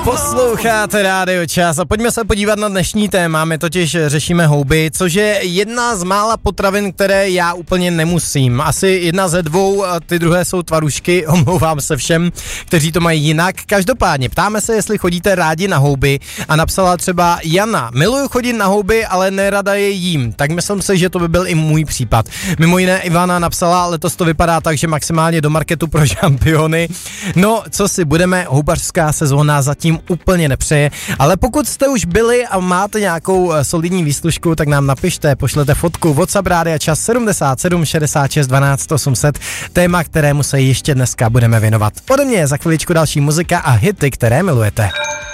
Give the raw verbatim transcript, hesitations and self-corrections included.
Posloucháte Rádio Čas a pojďme se podívat na dnešní téma, my totiž řešíme houby, což je jedna z mála potravin, které já úplně nemusím. Asi jedna ze dvou, ty druhé jsou tvarušky, omlouvám se všem, kteří to mají jinak. Každopádně ptáme se, jestli chodíte rádi na houby a napsala třeba Jana, miluju chodit na houby, ale nerada je jím, tak myslím si, že to by byl i můj případ. Mimo jiné Ivana napsala, letos to vypadá tak, že maximálně do marketu pro šampiony. No, co si budeme, houbařská sezóna zatím úplně nepřeje, ale pokud jste už byli a máte nějakou solidní výslužku, tak nám napište, pošlete fotku WhatsApp Rádia Čas sedmdesát sedm šedesát šest dvanáct osm set, téma, kterému se ještě dneska budeme věnovat. Ode mě je za chviličku další muzika a hity, které milujete.